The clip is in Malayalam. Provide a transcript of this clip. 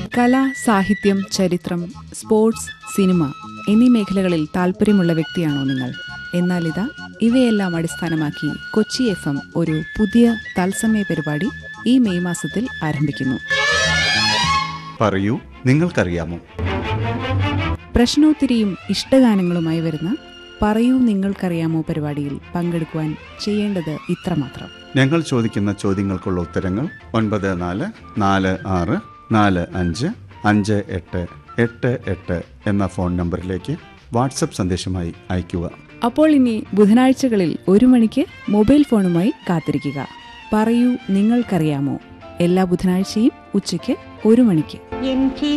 കല, സാഹിത്യം, ചരിത്രം, സ്പോർട്സ്, സിനിമ എന്നീ മേഖലകളിൽ താല്പര്യമുള്ള വ്യക്തിയാണോ നിങ്ങൾ? എന്നാലിതാ ഇവയെല്ലാം അടിസ്ഥാനമാക്കി കൊച്ചി FM ഒരു പുതിയ തത്സമയ പരിപാടി ഈ മെയ് മാസത്തിൽ ആരംഭിക്കുന്നു. പറയൂ, നിങ്ങൾക്കറിയാമോ? പ്രശ്നോത്തരിയും ഇഷ്ടഗാനങ്ങളുമായി വരുന്ന പറയൂ നിങ്ങൾക്കറിയാമോ പരിപാടിയിൽ പങ്കെടുക്കുവാൻ ചെയ്യേണ്ടത് ഇത്രമാത്രം. ഞങ്ങൾ ചോദിക്കുന്ന ചോദ്യങ്ങൾക്കുള്ള ഉത്തരങ്ങൾ 9446455888 എന്ന ഫോൺ നമ്പറിലേക്ക് വാട്സപ്പ് സന്ദേശമായി അയയ്ക്കുക. അപ്പോൾ ഇനി ബുധനാഴ്ചകളിൽ 1 മണിക്ക് മൊബൈൽ ഫോണുമായി കാത്തിരിക്കുക. പറയൂ നിങ്ങൾക്കറിയാമോ എല്ലാ ബുധനാഴ്ചയും ഉച്ചയ്ക്ക് 1 മണിക്ക്.